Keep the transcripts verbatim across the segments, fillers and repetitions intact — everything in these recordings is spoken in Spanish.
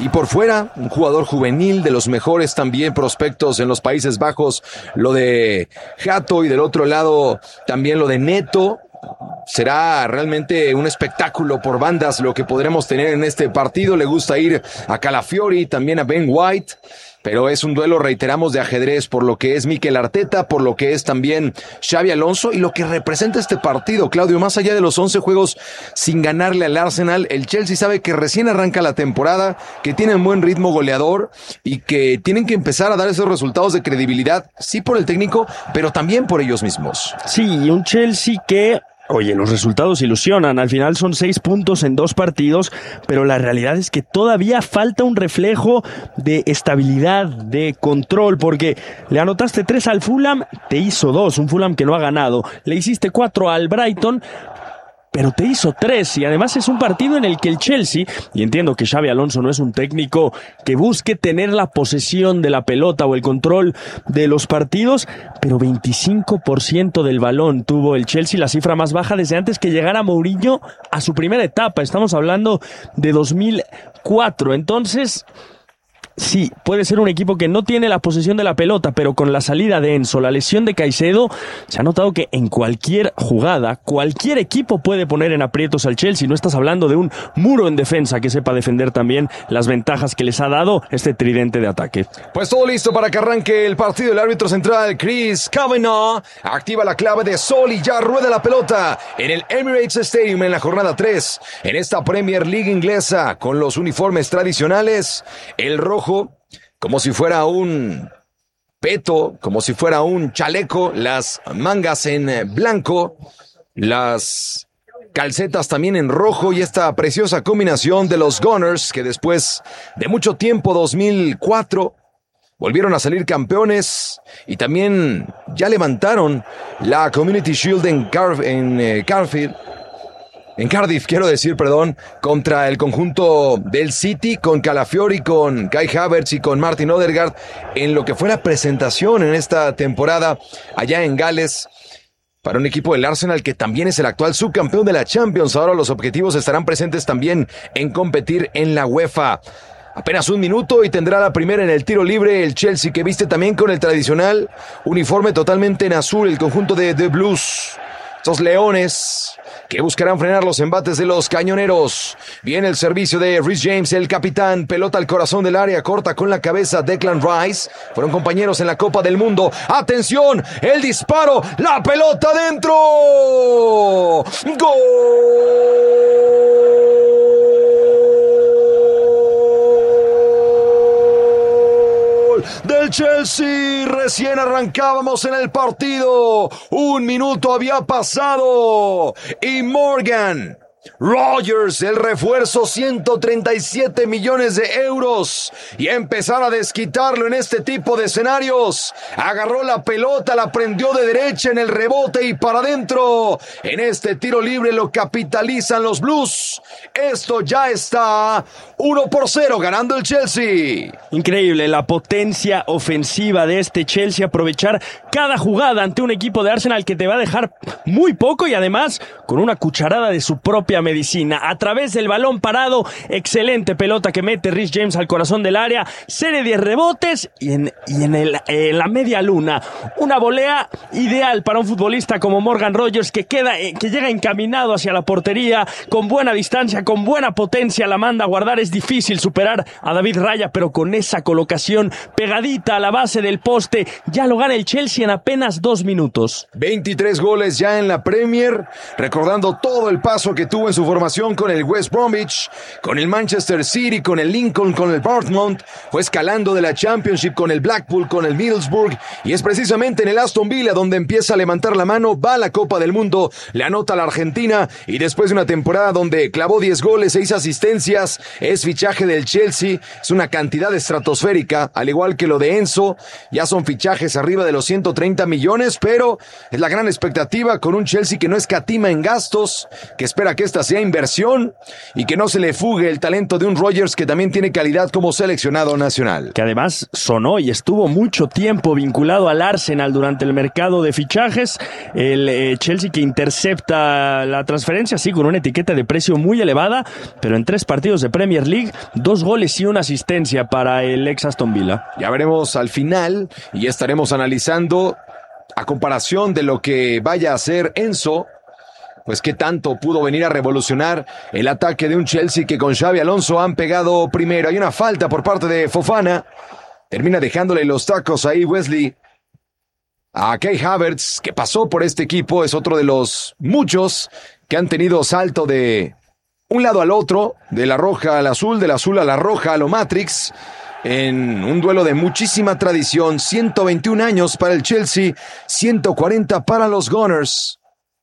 Y por fuera, un jugador juvenil de los mejores también prospectos en los Países Bajos, lo de Hato, y del otro lado también lo de Neto. Será realmente un espectáculo por bandas lo que podremos tener en este partido. Le gusta ir a Calafiori, también a Ben White, pero es un duelo, reiteramos, de ajedrez por lo que es Mikel Arteta, por lo que es también Xabi Alonso y lo que representa este partido. Claudio, más allá de los once juegos sin ganarle al Arsenal, el Chelsea sabe que recién arranca la temporada, que tienen buen ritmo goleador y que tienen que empezar a dar esos resultados de credibilidad, sí por el técnico, pero también por ellos mismos. Sí, un Chelsea que... Oye, los resultados ilusionan, al final son seis puntos en dos partidos, pero la realidad es que todavía falta un reflejo de estabilidad, de control, porque le anotaste tres al Fulham, te hizo dos, un Fulham que no ha ganado, le hiciste cuatro al Brighton, pero te hizo tres, y además es un partido en el que el Chelsea, y entiendo que Xabi Alonso no es un técnico que busque tener la posesión de la pelota o el control de los partidos, pero veinticinco por ciento del balón tuvo el Chelsea, la cifra más baja desde antes que llegara Mourinho a su primera etapa, estamos hablando de dos mil cuatro, entonces... Sí, puede ser un equipo que no tiene la posesión de la pelota, pero con la salida de Enzo, la lesión de Caicedo, se ha notado que en cualquier jugada, cualquier equipo puede poner en aprietos al Chelsea. No estás hablando de un muro en defensa que sepa defender también las ventajas que les ha dado este tridente de ataque. Pues todo listo para que arranque el partido. El árbitro central, Chris Kavanagh, activa la clave de sol y ya rueda la pelota en el Emirates Stadium en la jornada tres. En esta Premier League inglesa, con los uniformes tradicionales, el rojo como si fuera un peto, como si fuera un chaleco, las mangas en blanco, las calcetas también en rojo y esta preciosa combinación de los Gunners que después de mucho tiempo, dos mil cuatro, volvieron a salir campeones y también ya levantaron la Community Shield en, Car- en eh, Cardiff. En Cardiff, quiero decir, perdón, contra el conjunto del City, con Calafiori, con Kai Havertz y con Martin Odegaard, en lo que fue la presentación en esta temporada allá en Gales, para un equipo del Arsenal que también es el actual subcampeón de la Champions. Ahora los objetivos estarán presentes también en competir en la UEFA. Apenas un minuto y tendrá la primera en el tiro libre el Chelsea, que viste también con el tradicional uniforme totalmente en azul, el conjunto de The Blues. Estos leones que buscarán frenar los embates de los cañoneros. Viene el servicio de Reece James, el capitán. Pelota al corazón del área, corta con la cabeza Declan Rice. Fueron compañeros en la Copa del Mundo. ¡Atención! El disparo, la pelota dentro. ¡Gol! Del Chelsea, recién arrancábamos en el partido, un minuto había pasado y Morgan Rogers, el refuerzo, ciento treinta y siete millones de euros, y empezar a desquitarlo en este tipo de escenarios. Agarró la pelota, la prendió de derecha en el rebote y para adentro. En este tiro libre lo capitalizan los Blues. Esto ya está uno por cero ganando el Chelsea. Increíble la potencia ofensiva de este Chelsea, aprovechar cada jugada ante un equipo de Arsenal que te va a dejar muy poco y además con una cucharada de su propia medicina. A través del balón parado, excelente pelota que mete Reece James al corazón del área, serie de rebotes y en, y en, el, en la media luna. Una volea ideal para un futbolista como Morgan Rogers que, queda, que llega encaminado hacia la portería, con buena distancia, con buena potencia, la manda a guardar. Es difícil superar a David Raya, pero con esa colocación pegadita a la base del poste, ya lo gana el Chelsea en apenas dos minutos. veintitrés goles ya en la Premier, recordando todo el paso que tuvo en su formación con el West Bromwich, con el Manchester City, con el Lincoln, con el Bournemouth, fue escalando de la Championship con el Blackpool, con el Middlesbrough, y es precisamente en el Aston Villa donde empieza a levantar la mano, va a la Copa del Mundo, le anota a la Argentina, y después de una temporada donde clavó diez goles, seis asistencias, es fichaje del Chelsea, es una cantidad estratosférica, al igual que lo de Enzo, ya son fichajes arriba de los ciento treinta millones, pero es la gran expectativa con un Chelsea que no escatima en gastos, que espera que esta sea inversión y que no se le fugue el talento de un Rodgers que también tiene calidad como seleccionado nacional. Que además sonó y estuvo mucho tiempo vinculado al Arsenal durante el mercado de fichajes. El eh, Chelsea que intercepta la transferencia, sí, con una etiqueta de precio muy elevada, pero en tres partidos de Premier League, dos goles y una asistencia para el ex Aston Villa. Ya veremos al final y estaremos analizando a comparación de lo que vaya a hacer Enzo, pues qué tanto pudo venir a revolucionar el ataque de un Chelsea que con Xabi Alonso han pegado primero. Hay una falta por parte de Fofana, termina dejándole los tacos ahí Wesley a Kai Havertz, que pasó por este equipo, es otro de los muchos que han tenido salto de un lado al otro, de la roja al azul, del azul a la roja, a lo Matrix, en un duelo de muchísima tradición. ciento veintiún años para el Chelsea, ciento cuarenta para los Gunners.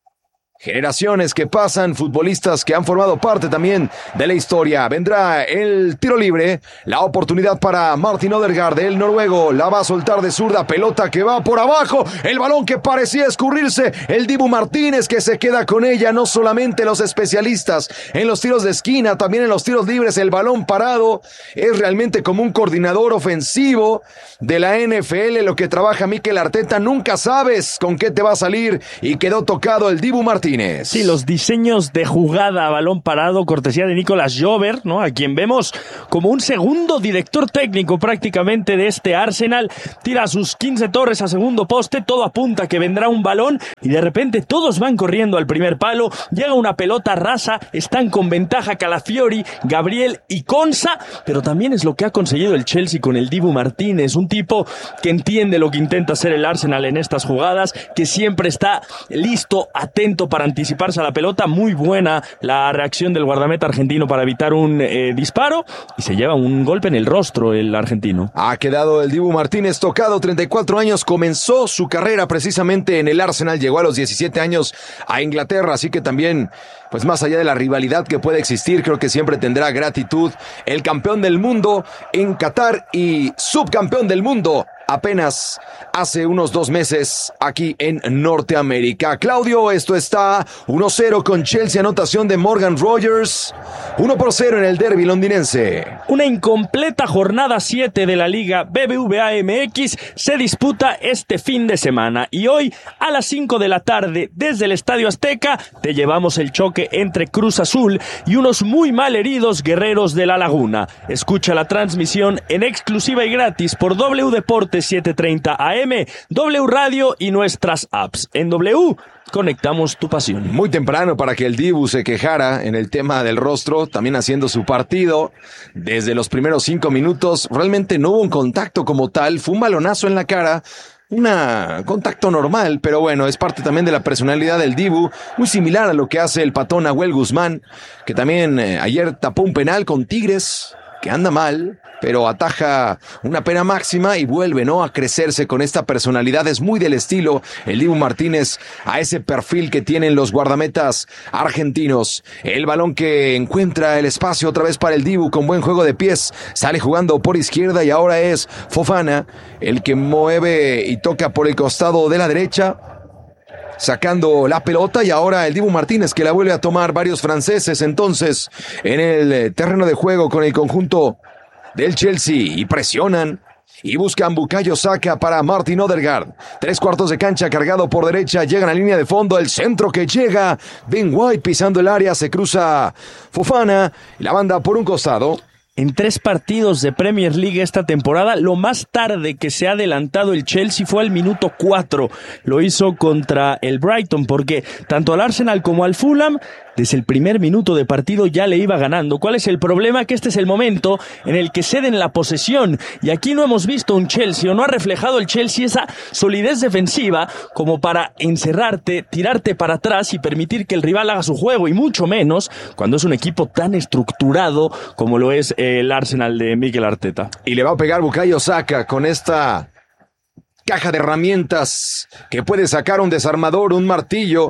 Generaciones que pasan, futbolistas que han formado parte también de la historia. Vendrá el tiro libre, la oportunidad para Martin Odegaard, el noruego, la va a soltar de zurda, pelota que va por abajo, el balón que parecía escurrirse, el Dibu Martínez que se queda con ella, no solamente los especialistas en los tiros de esquina, también en los tiros libres, el balón parado, es realmente como un coordinador ofensivo de la N F L, lo que trabaja Mikel Arteta, nunca sabes con qué te va a salir, y quedó tocado el Dibu Martínez. Sí, los diseños de jugada a balón parado, cortesía de Nicolas Jover, ¿no? A quien vemos como un segundo director técnico prácticamente de este Arsenal. Tira sus quince torres a segundo poste, todo apunta que vendrá un balón y de repente todos van corriendo al primer palo. Llega una pelota rasa, están con ventaja Calafiori, Gabriel y Konsa, pero también es lo que ha conseguido el Chelsea con el Dibu Martínez, un tipo que entiende lo que intenta hacer el Arsenal en estas jugadas, que siempre está listo, atento para anticiparse a la pelota. Muy buena la reacción del guardameta argentino para evitar un eh, disparo, y se lleva un golpe en el rostro el argentino. Ha quedado el Dibu Martínez tocado, treinta y cuatro años, comenzó su carrera precisamente en el Arsenal, llegó a los diecisiete años a Inglaterra, así que también, pues más allá de la rivalidad que puede existir, creo que siempre tendrá gratitud el campeón del mundo en Qatar y subcampeón del mundo apenas hace unos dos meses aquí en Norteamérica. Claudio, esto está uno cero con Chelsea, anotación de Morgan Rogers, uno por cero en el derbi londinense. Una incompleta jornada siete de la Liga B B V A M X se disputa este fin de semana y hoy a las cinco de la tarde desde el Estadio Azteca te llevamos el choque entre Cruz Azul y unos muy mal heridos Guerreros de la Laguna. Escucha la transmisión en exclusiva y gratis por W Deportes setecientos treinta A M, W Radio y nuestras apps. En W conectamos tu pasión. Muy temprano para que el Dibu se quejara en el tema del rostro, también haciendo su partido. Desde los primeros cinco minutos realmente no hubo un contacto como tal, fue un balonazo en la cara. Un contacto normal, pero bueno, es parte también de la personalidad del Dibu, muy similar a lo que hace el patón Nahuel Guzmán, que también eh, ayer tapó un penal con Tigres, que anda mal, pero ataja una pena máxima y vuelve, ¿no?, a crecerse con esta personalidad. Es muy del estilo el Dibu Martínez, a ese perfil que tienen los guardametas argentinos. El balón que encuentra el espacio otra vez para el Dibu con buen juego de pies, sale jugando por izquierda y ahora es Fofana el que mueve y toca por el costado de la derecha, sacando la pelota, y ahora el Dibu Martínez que la vuelve a tomar. Varios franceses entonces en el terreno de juego con el conjunto del Chelsea y presionan y buscan Bukayo Saka para Martin Odegaard. Tres cuartos de cancha cargado por derecha, llegan a línea de fondo, el centro que llega, Ben White pisando el área, se cruza Fofana y la manda por un costado. En tres partidos de Premier League esta temporada, lo más tarde que se ha adelantado el Chelsea fue al minuto cuatro. Lo hizo contra el Brighton, porque tanto al Arsenal como al Fulham, desde el primer minuto de partido ya le iba ganando. ¿Cuál es el problema? Que este es el momento en el que ceden la posesión, y aquí no hemos visto un Chelsea, o no ha reflejado el Chelsea esa solidez defensiva como para encerrarte, tirarte para atrás y permitir que el rival haga su juego, y mucho menos cuando es un equipo tan estructurado como lo es el Arsenal de Mikel Arteta. Y le va a pegar Bukayo Saka con esta caja de herramientas que puede sacar un desarmador, un martillo,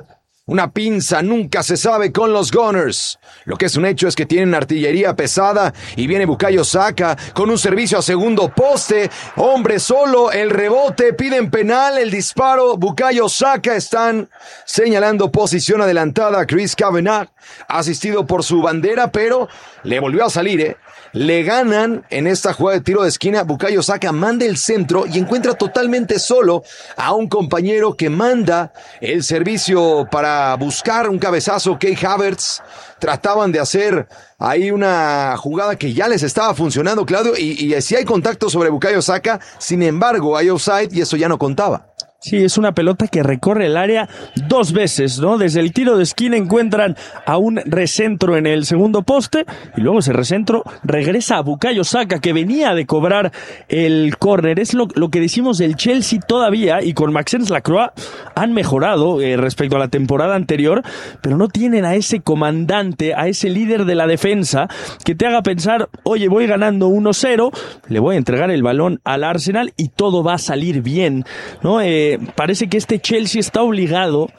Una pinza, nunca se sabe con los Gunners. Lo que es un hecho es que tienen artillería pesada y viene Bukayo Saka con un servicio a segundo poste. Hombre solo, el rebote, piden penal, el disparo. Bukayo Saka, están señalando posición adelantada a Chris Kavanagh, asistido por su bandera, pero le volvió a salir, ¿eh? Le ganan en esta jugada de tiro de esquina. Bukayo Saka manda el centro y encuentra totalmente solo a un compañero que manda el servicio para buscar un cabezazo. Kai Havertz trataban de hacer ahí una jugada que ya les estaba funcionando, Claudio, y, y sí hay contacto sobre Bukayo Saka, sin embargo hay offside y eso ya no contaba. Sí, es una pelota que recorre el área dos veces, ¿no? Desde el tiro de esquina encuentran a un recentro en el segundo poste y luego ese recentro regresa a Bukayo Saka, que venía de cobrar el córner. Es lo, lo que decimos del Chelsea todavía, y con Maxence Lacroix han mejorado eh, respecto a la temporada anterior, pero no tienen a ese comandante, a ese líder de la defensa que te haga pensar, oye, voy ganando uno cero, le voy a entregar el balón al Arsenal y todo va a salir bien, ¿no? Eh, Parece que este Chelsea está obligado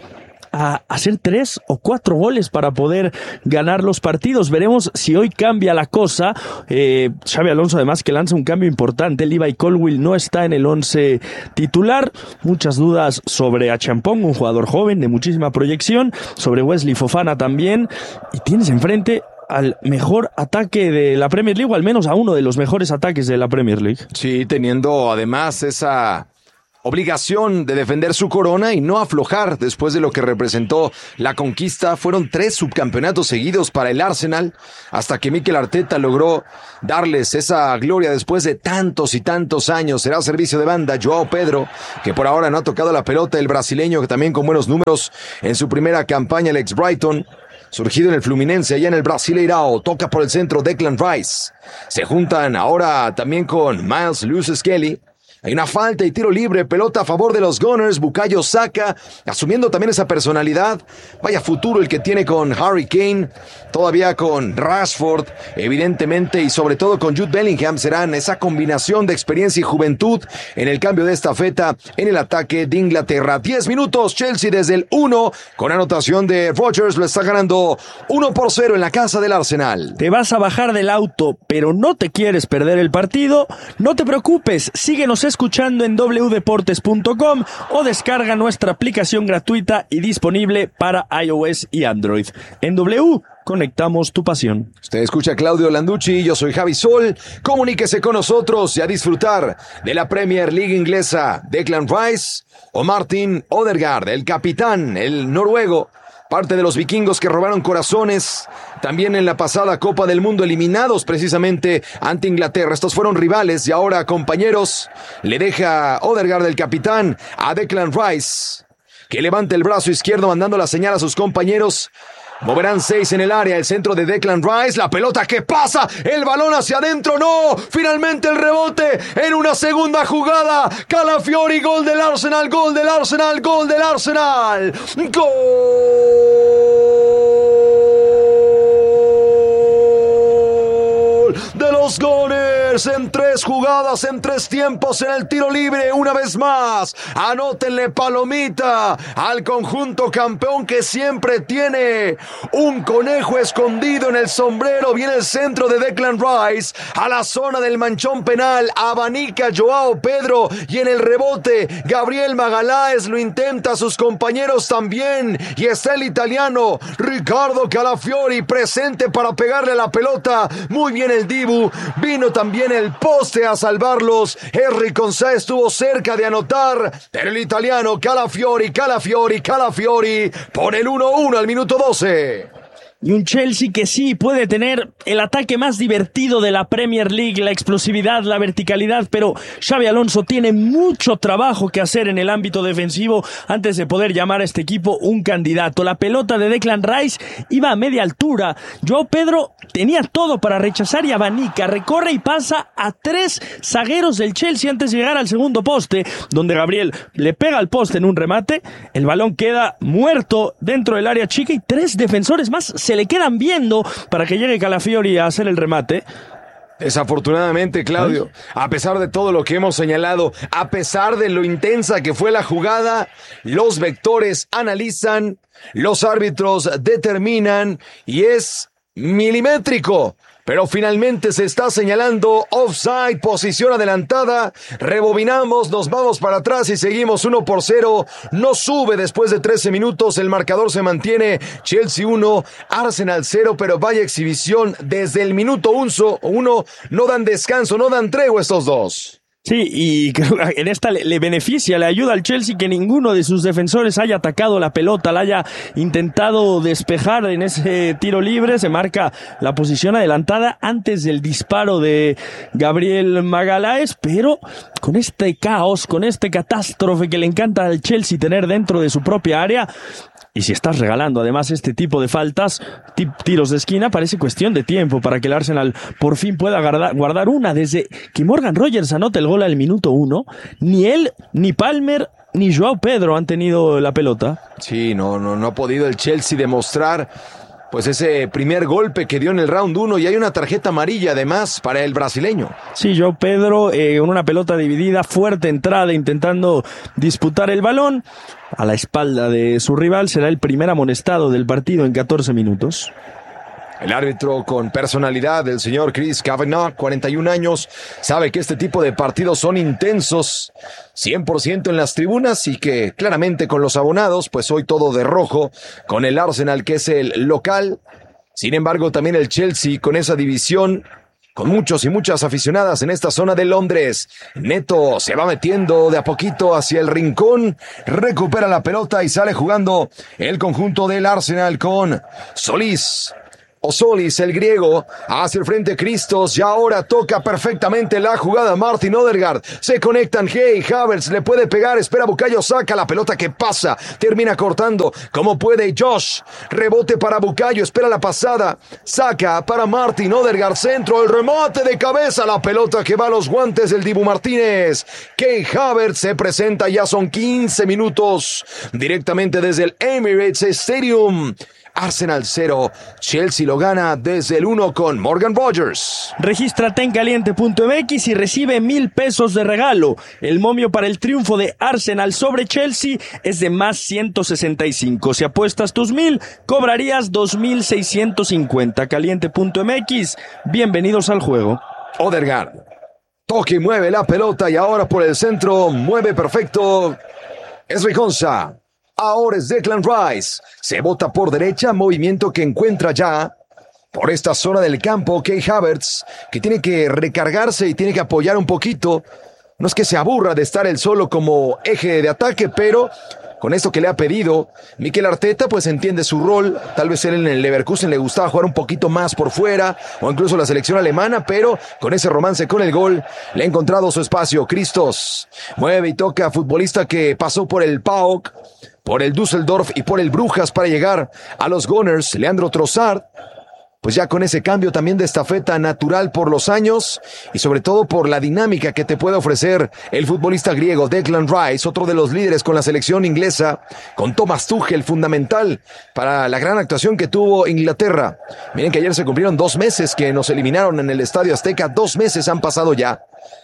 a hacer tres o cuatro goles para poder ganar los partidos. Veremos si hoy cambia la cosa. Eh, Xabi Alonso además que lanza un cambio importante. Levi Colwill no está en el once titular. Muchas dudas sobre Achampong, un jugador joven de muchísima proyección. Sobre Wesley Fofana también. Y tienes enfrente al mejor ataque de la Premier League, o al menos a uno de los mejores ataques de la Premier League. Sí, teniendo además esa obligación de defender su corona y no aflojar después de lo que representó la conquista. Fueron tres subcampeonatos seguidos para el Arsenal hasta que Mikel Arteta logró darles esa gloria después de tantos y tantos años. Será servicio de banda Joao Pedro, que por ahora no ha tocado la pelota. El brasileño, que también con buenos números en su primera campaña, el ex Brighton, surgido en el Fluminense, allá en el Brasileirao, toca por el centro Declan Rice. Se juntan ahora también con Miles Lewis-Skelly. Hay una falta y tiro libre, pelota a favor de los Gunners. Bukayo Saka asumiendo también esa personalidad. Vaya futuro el que tiene con Harry Kane, todavía con Rashford, evidentemente, y sobre todo con Jude Bellingham. Serán esa combinación de experiencia y juventud en el cambio de estafeta en el ataque de Inglaterra. Diez minutos, Chelsea desde el uno, con anotación de Rodgers, lo está ganando uno por cero en la casa del Arsenal. Te vas a bajar del auto, pero no te quieres perder el partido. No te preocupes, síguenos escuchando en doble u deportes punto com o descarga nuestra aplicación gratuita y disponible para iOS y Android. En W conectamos tu pasión. Usted escucha a Claudio Landucci, yo soy Javi Sol. Comuníquese con nosotros y a disfrutar de la Premier League inglesa. Declan Rice o Martin Odegaard, el capitán, el noruego, parte de los vikingos que robaron corazones también en la pasada Copa del Mundo, eliminados precisamente ante Inglaterra. Estos fueron rivales y ahora compañeros. Le deja Odegaard, el capitán, a Declan Rice, que levanta el brazo izquierdo mandando la señal a sus compañeros. Moverán seis en el área, el centro de Declan Rice, la pelota que pasa, el balón hacia adentro, no, finalmente el rebote en una segunda jugada. Calafiori, gol del Arsenal, gol del Arsenal, gol del Arsenal, gol de los Gunners en tres jugadas, en tres tiempos en el tiro libre. Una vez más, anótenle palomita al conjunto campeón, que siempre tiene un conejo escondido en el sombrero. Viene el centro de Declan Rice a la zona del manchón penal, abanica Joao Pedro y en el rebote Gabriel Magalhães lo intenta, sus compañeros también, y está el italiano Riccardo Calafiori presente para pegarle a la pelota. Muy bien el Dibu, vino también el poste a salvarlos. Henry Konsa estuvo cerca de anotar, pero el italiano Calafiori, Calafiori, Calafiori por el uno uno al minuto doce. Y un Chelsea que sí puede tener el ataque más divertido de la Premier League, la explosividad, la verticalidad, pero Xabi Alonso tiene mucho trabajo que hacer en el ámbito defensivo antes de poder llamar a este equipo un candidato. La pelota de Declan Rice iba a media altura. Joao Pedro tenía todo para rechazar y abanica, recorre y pasa a tres zagueros del Chelsea antes de llegar al segundo poste, donde Gabriel le pega al poste en un remate. El balón queda muerto dentro del área chica y tres defensores más se le quedan viendo para que llegue Calafiori a hacer el remate. Desafortunadamente, Claudio, a pesar de todo lo que hemos señalado, a pesar de lo intensa que fue la jugada, los vectores analizan Los árbitros determinan y es milimétrico. Pero finalmente se está señalando offside, posición adelantada. Rebobinamos, nos vamos para atrás y seguimos uno por cero. No sube después de trece minutos. El marcador se mantiene. Chelsea uno, Arsenal cero, pero vaya exhibición. Desde el minuto uno, no dan descanso, no dan tregua estos dos. Sí, y en esta le, le beneficia, le ayuda al Chelsea que ninguno de sus defensores haya atacado la pelota, la haya intentado despejar en ese tiro libre. Se marca la posición adelantada antes del disparo de Gabriel Magalhaes, pero con este caos, con este catástrofe que le encanta al Chelsea tener dentro de su propia área. Y si estás regalando además este tipo de faltas, tiros de esquina, parece cuestión de tiempo para que el Arsenal por fin pueda guardar, guardar una. Desde que Morgan Rogers anota el gol al minuto uno, ni él, ni Palmer, ni Joao Pedro han tenido la pelota. Sí, no, no, no ha podido el Chelsea demostrar pues ese primer golpe que dio en el round uno, y hay una tarjeta amarilla además para el brasileño. Sí, Joao Pedro eh, con una pelota dividida, fuerte entrada intentando disputar el balón a la espalda de su rival. Será el primer amonestado del partido en catorce minutos. El árbitro con personalidad, el señor Chris Kavanagh, cuarenta y un años, sabe que este tipo de partidos son intensos, cien por ciento en las tribunas, y que claramente con los abonados, pues hoy todo de rojo, con el Arsenal que es el local. Sin embargo, también el Chelsea con esa división, con muchos y muchas aficionadas en esta zona de Londres. Neto se va metiendo de a poquito hacia el rincón, recupera la pelota y sale jugando el conjunto del Arsenal con Solís. Osolis, el griego, hacia el frente Christos, y ahora toca perfectamente la jugada Martin Odegaard, se conectan, Hey, Havertz le puede pegar, espera Bukayo Saka, la pelota que pasa, termina cortando, como puede Josh, rebote para Bukayo, espera la pasada, Saka para Martin Odegaard, centro, el remate de cabeza, la pelota que va a los guantes del Dibu Martínez, Kai Havertz se presenta, ya son quince minutos, directamente desde el Emirates Stadium. Arsenal cero, Chelsea lo gana desde el uno con Morgan Rogers. Regístrate en caliente punto m x y recibe mil pesos de regalo. El momio para el triunfo de Arsenal sobre Chelsea es de más ciento sesenta y cinco. Si apuestas tus mil, cobrarías dos mil seiscientos cincuenta. caliente punto m x, bienvenidos al juego. Odegaard, toque y mueve la pelota, y ahora por el centro, mueve perfecto. Es Riconza. Ahora es Declan Rice, se bota por derecha, movimiento que encuentra ya por esta zona del campo Kai Havertz, que tiene que recargarse y tiene que apoyar un poquito. No es que se aburra de estar él solo como eje de ataque, pero con esto que le ha pedido Mikel Arteta, pues entiende su rol. Tal vez él en el Leverkusen le gustaba jugar un poquito más por fuera, o incluso la selección alemana, pero con ese romance con el gol le ha encontrado su espacio. Christos mueve y toca, futbolista que pasó por el P A O K, por el Düsseldorf y por el Brujas para llegar a los Gunners. Leandro Trossard, pues ya con ese cambio también de estafeta natural por los años y sobre todo por la dinámica que te puede ofrecer el futbolista griego Declan Rice, otro de los líderes con la selección inglesa, con Thomas Tuchel, fundamental para la gran actuación que tuvo Inglaterra. Miren que ayer se cumplieron dos meses que nos eliminaron en el Estadio Azteca, dos meses han pasado ya.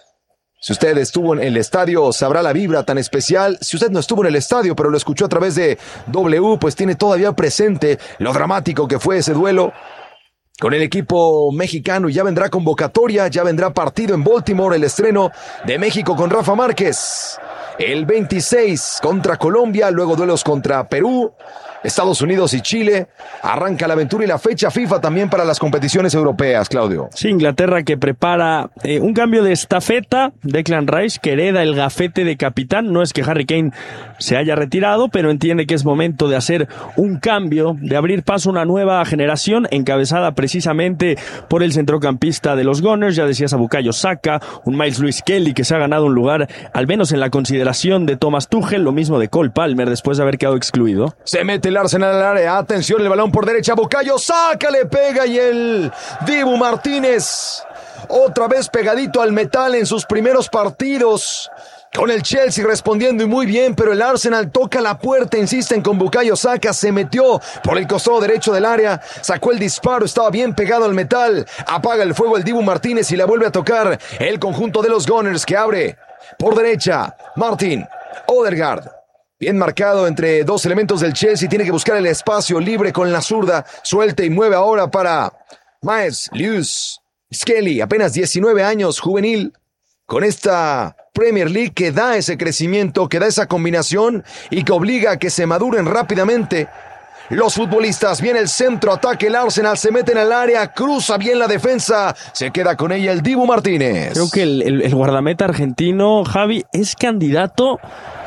Si usted estuvo en el estadio, sabrá la vibra tan especial. Si usted no estuvo en el estadio, pero lo escuchó a través de W, pues tiene todavía presente lo dramático que fue ese duelo con el equipo mexicano. Y ya vendrá convocatoria, ya vendrá partido en Baltimore, el estreno de México con Rafa Márquez. El veintiséis contra Colombia, luego duelos contra Perú, Estados Unidos y Chile. Arranca la aventura y la fecha FIFA también para las competiciones europeas, Claudio. Sí, Inglaterra que prepara eh, un cambio de estafeta. Declan Rice que hereda el gafete de capitán. No es que Harry Kane se haya retirado, pero entiende que es momento de hacer un cambio, de abrir paso a una nueva generación encabezada precisamente por el centrocampista de los Gunners. Ya decías a Bukayo Saka, un Miles Lewis Kelly que se ha ganado un lugar al menos en la consideración de Thomas Tuchel, lo mismo de Cole Palmer después de haber quedado excluido. Se mete el Arsenal al área, atención, el balón por derecha, Bukayo Saka le pega y el Dibu Martínez otra vez pegadito al metal en sus primeros partidos con el Chelsea respondiendo y muy bien, pero el Arsenal toca la puerta, insisten con Bukayo Saka, se metió por el costado derecho del área, sacó el disparo, estaba bien pegado al metal, apaga el fuego el Dibu Martínez y la vuelve a tocar el conjunto de los Gunners que abre por derecha, Martin Odegaard. Bien marcado entre dos elementos del Chelsea. Tiene que buscar el espacio libre con la zurda. Suelta y mueve ahora para Maes Lewis Skelly. Apenas diecinueve años, juvenil. Con esta Premier League que da ese crecimiento, que da esa combinación y que obliga a que se maduren rápidamente los futbolistas. Viene el centro, ataque, el Arsenal se mete en el área, cruza bien la defensa, se queda con ella el Dibu Martínez. Creo que el, el, el guardameta argentino, Javi, es candidato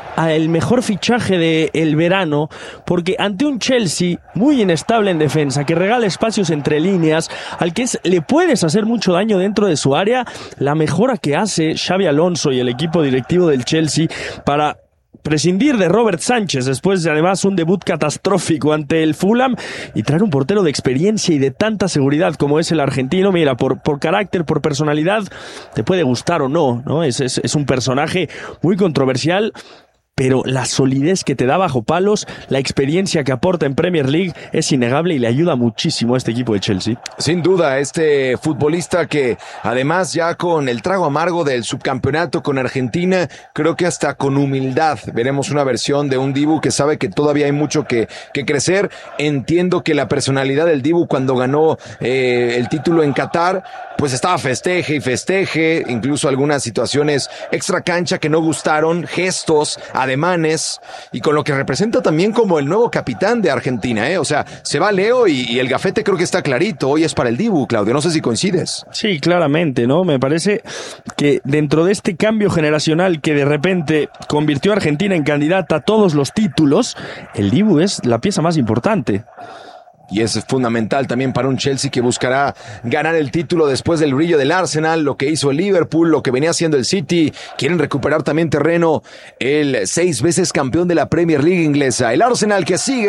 al mejor fichaje del verano, porque ante un Chelsea muy inestable en defensa, que regala espacios entre líneas, al que es, le puedes hacer mucho daño dentro de su área, la mejora que hace Xabi Alonso y el equipo directivo del Chelsea para prescindir de Robert Sánchez después de además un debut catastrófico ante el Fulham y traer un portero de experiencia y de tanta seguridad como es el argentino. Mira, por, por carácter, por personalidad, te puede gustar o no, ¿no? Es, es, es un personaje muy controversial, pero la solidez que te da bajo palos, la experiencia que aporta en Premier League es innegable y le ayuda muchísimo a este equipo de Chelsea. Sin duda, este futbolista que además ya con el trago amargo del subcampeonato con Argentina, creo que hasta con humildad veremos una versión de un Dibu que sabe que todavía hay mucho que, que crecer. Entiendo que la personalidad del Dibu cuando ganó eh, el título en Qatar, pues estaba festeje y festeje, incluso algunas situaciones extra cancha que no gustaron, gestos, ademanes, y con lo que representa también como el nuevo capitán de Argentina, ¿eh? O sea, se va Leo y, y el gafete creo que está clarito, hoy es para el Dibu, Claudio, no sé si coincides. Sí, claramente, ¿no? Me parece que dentro de este cambio generacional que de repente convirtió a Argentina en candidata a todos los títulos, el Dibu es la pieza más importante. Y es fundamental también para un Chelsea que buscará ganar el título después del brillo del Arsenal, lo que hizo el Liverpool, lo que venía haciendo el City. Quieren recuperar también terreno el seis veces campeón de la Premier League inglesa. El Arsenal que sigue